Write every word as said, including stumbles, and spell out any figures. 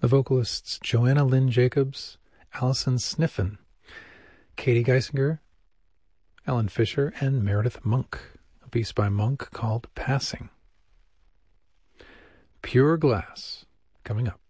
The vocalists Joanna Lynn Jacobs, Allison Sniffen, Katie Geisinger, Ellen Fisher, and Meredith Monk. A piece by Monk called Passing. Pure Glass, coming up.